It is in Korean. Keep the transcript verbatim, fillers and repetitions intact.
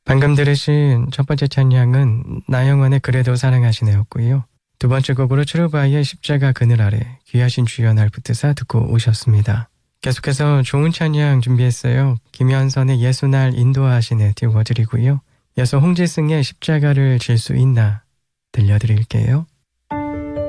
방금 들으신 첫 번째 찬양은 나영원의 그래도 사랑하시네였고요. 두 번째 곡으로 트루바이의 십자가 그늘 아래 귀하신 주여 날 붙드사 듣고 오셨습니다. 계속해서 좋은 찬양 준비했어요. 김현선의 예수 날 인도하시네 띄워드리고요. 이어서 홍지승의 십자가를 질 수 있나 들려드릴게요.